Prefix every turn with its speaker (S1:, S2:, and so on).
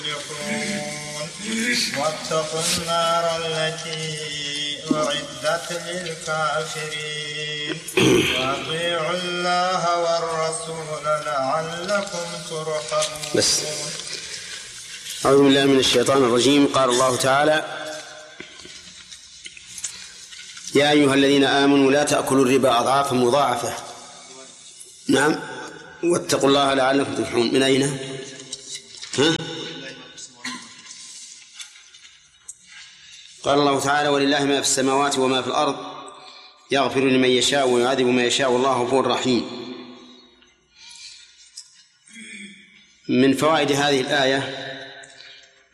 S1: واتقوا النار التي أعدت للكافرين وأطيعوا الله والرسول لعلكم ترحمون.
S2: بس أعوذ بالله من الشيطان الرجيم. قال الله تعالى: يا أيها الذين آمنوا لا تأكلوا الربا أضعافا مضاعفة. نعم، واتقوا الله لعلكم تفلحون. من أين؟ قال الله تعالى: ولله ما في السماوات وما في الأرض يغفر لمن يشاء ويعذب من يشاء والله غفور رحيم. من فوائد هذه الآية